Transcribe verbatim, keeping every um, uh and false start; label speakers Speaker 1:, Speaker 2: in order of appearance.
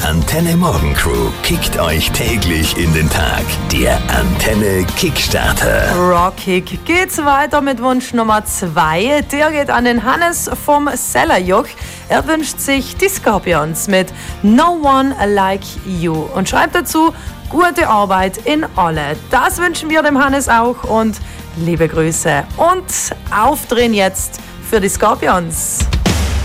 Speaker 1: Antenne Morgen Crew kickt euch täglich in den Tag. Der Antenne Kickstarter.
Speaker 2: Rockkick geht's weiter mit Wunsch Nummer zwei. Der geht an den Hannes vom Sellerjoch. Er wünscht sich die Scorpions mit No One Like You und schreibt dazu: gute Arbeit in alle. Das wünschen wir dem Hannes auch und liebe Grüße. Und aufdrehen jetzt für die Scorpions.